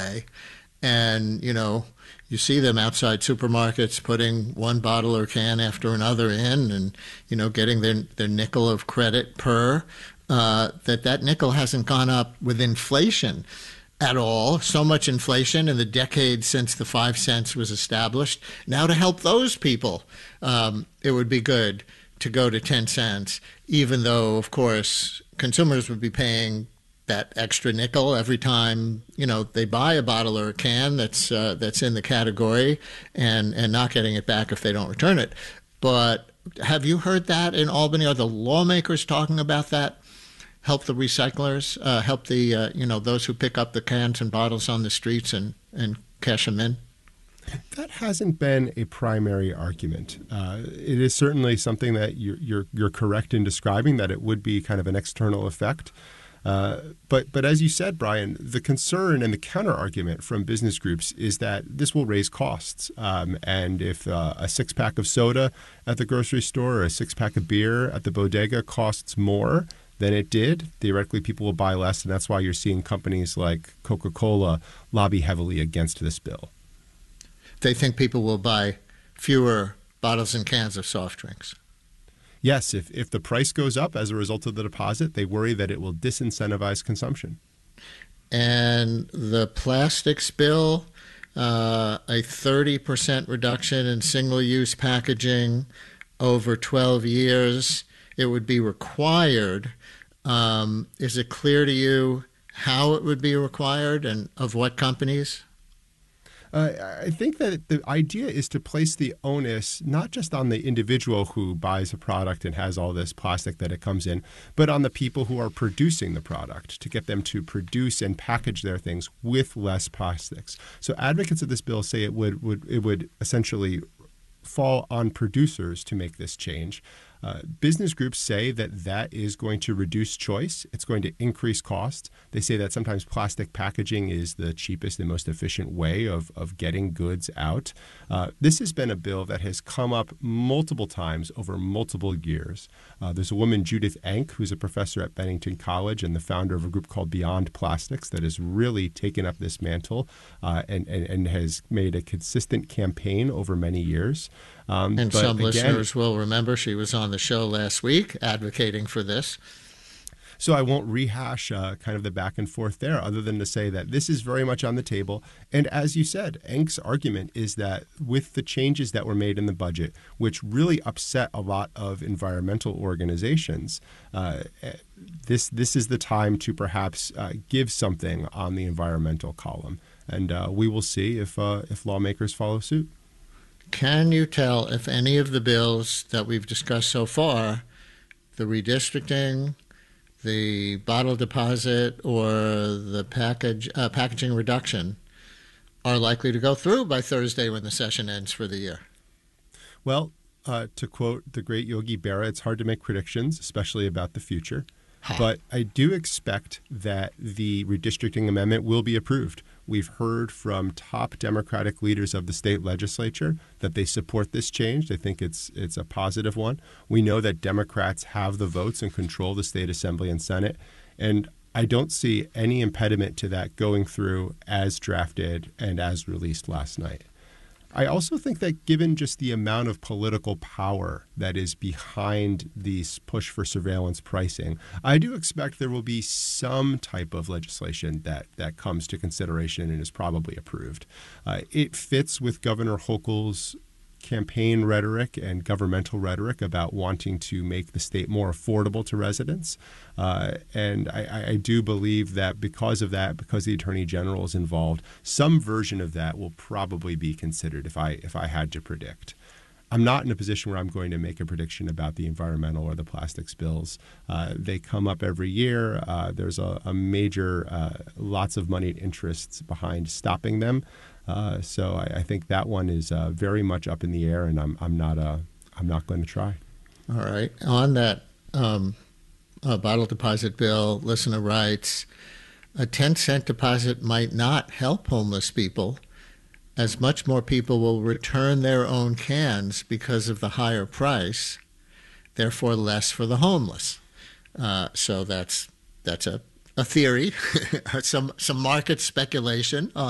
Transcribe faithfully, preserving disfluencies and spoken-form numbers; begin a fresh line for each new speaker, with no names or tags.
away. And, you know, you see them outside supermarkets putting one bottle or can after another in and, you know, getting their, their nickel of credit per, uh, that that nickel hasn't gone up with inflation at all. So much inflation in the decade since the five cents was established. Now to help those people, um, it would be good to go to ten cents, even though, of course, consumers would be paying that extra nickel every time, you know, they buy a bottle or a can that's uh, that's in the category, and and not getting it back if they don't return it. But have you heard that in Albany? Are the lawmakers talking about that? Help the recyclers, uh, help the uh, you know, those who pick up the cans and bottles on the streets and and cash them in?
That hasn't been a primary argument. Uh, it is certainly something that you're, you're you're correct in describing, that it would be kind of an external effect. Uh, but but as you said, Brian, the concern and the counter argument from business groups is that this will raise costs. Um, and if uh, a six pack of soda at the grocery store or a six pack of beer at the bodega costs more than it did, theoretically people will buy less. And that's why you're seeing companies like Coca-Cola lobby heavily against this bill.
They think people will buy fewer bottles and cans of soft drinks.
Yes, if, if the price goes up as a result of the deposit, they worry that it will disincentivize consumption.
And the plastics bill, uh, a thirty percent reduction in single-use packaging over twelve years. It would be required. Um, is it clear to you how it would be required and of what companies?
Uh, I think that the idea is to place the onus not just on the individual who buys a product and has all this plastic that it comes in, but on the people who are producing the product, to get them to produce and package their things with less plastics. So advocates of this bill say it would, would it would essentially fall on producers to make this change. Uh, business groups say that that is going to reduce choice. It's going to increase cost. They say that sometimes plastic packaging is the cheapest and most efficient way of, of getting goods out. Uh, this has been a bill that has come up multiple times over multiple years. Uh, there's a woman, Judith Enck, who's a professor at Bennington College and the founder of a group called Beyond Plastics that has really taken up this mantle uh, and, and, and has made a consistent campaign over many years. Um,
and
but
some
again,
listeners will remember she was on the show last week advocating for this.
So I won't rehash uh, kind of the back and forth there, other than to say that this is very much on the table. And as you said, Enck's argument is that with the changes that were made in the budget, which really upset a lot of environmental organizations, uh, this this is the time to perhaps uh, give something on the environmental column. And uh, we will see if uh, if lawmakers follow suit.
Can you tell if any of the bills that we've discussed so far, the redistricting, the bottle deposit, or the package uh, packaging reduction, are likely to go through by Thursday when the session ends for the year?
Well, uh, to quote the great Yogi Berra, it's hard to make predictions, especially about the future.
Huh.
But I do expect that the redistricting amendment will be approved. We've heard from top Democratic leaders of the state legislature that they support this change. They think it's it's a positive one. We know that Democrats have the votes and control the state assembly and Senate. And I don't see any impediment to that going through as drafted and as released last night. I also think that given just the amount of political power that is behind this push for surveillance pricing, I do expect there will be some type of legislation that, that comes to consideration and is probably approved. Uh, it fits with Governor Hochul's campaign rhetoric and governmental rhetoric about wanting to make the state more affordable to residents. Uh, and I, I do believe that because of that, because the Attorney General is involved, some version of that will probably be considered if I if I had to predict. I'm not in a position where I'm going to make a prediction about the environmental or the plastics bills. Uh, they come up every year. Uh, there's a, a major, uh, lots of moneyed interests behind stopping them. Uh, so I, I think that one is uh, very much up in the air, and I'm I'm not uh, I'm not going to try.
All right. On that um, uh, bottle deposit bill, listener writes, a ten cent deposit might not help homeless people, as much more people will return their own cans because of the higher price, therefore less for the homeless. Uh, so that's that's a, a theory, some some market speculation.